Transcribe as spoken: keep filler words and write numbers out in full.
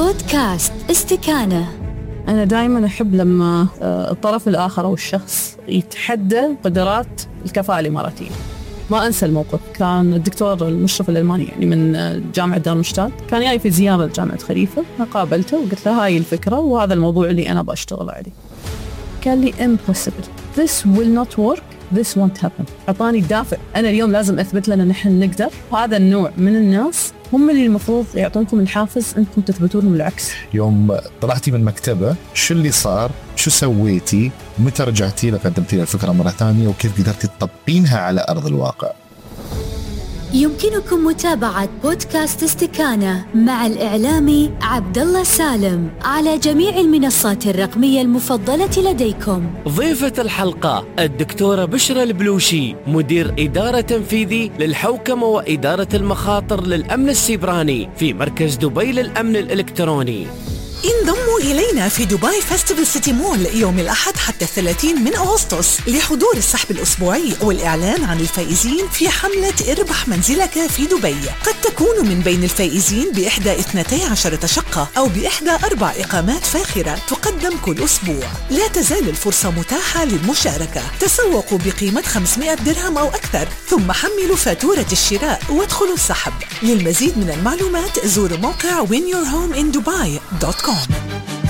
بودكاست استكانة. أنا دائما أحب لما الطرف الآخر أو الشخص يتحدى قدرات الكفاءة الإماراتية. ما أنسى الموقف، كان الدكتور المشرف الألماني يعني من جامعة دارمشتات كان جاي في زيارة لجامعة خليفة، قابلته وقلت له هاي الفكرة وهذا الموضوع اللي أنا بشتغل عليه. قال لي impossible, this will not work, this won't happen. أعطاني دافع، أنا اليوم لازم أثبت لنا نحن نقدر. وهذا النوع من الناس هم اللي المفروض يعطونكم الحافز أنكم تثبتون العكس. يوم طلعتي من مكتبة شو اللي صار؟ شو سويتي؟ متى رجعتي لقدمتي الفكرة مرة ثانية وكيف قدرتي تطبقينها على أرض الواقع؟ يمكنكم متابعة بودكاست استكانة مع الإعلامي عبد الله سالم على جميع المنصات الرقمية المفضلة لديكم. ضيفة الحلقة الدكتورة بشرى البلوشي، مدير إدارة تنفيذي للحوكمة وإدارة المخاطر للأمن السيبراني في مركز دبي للأمن الإلكتروني. انضموا إلينا في دبي فيستيفال سيتي مول يوم الأحد حتى الثلاثين من أغسطس لحضور السحب الأسبوعي والإعلان عن الفائزين في حملة اربح منزلك في دبي. قد تكون من بين الفائزين بإحدى اثنتي عشرة شقة أو بإحدى أربع إقامات فاخرة تقدم كل أسبوع. لا تزال الفرصة متاحة للمشاركة. تسوقوا بقيمة خمسمائة درهم أو أكثر ثم حملوا فاتورة الشراء وادخلوا السحب. للمزيد من المعلومات زوروا موقع win your home in dubai دوت كوم.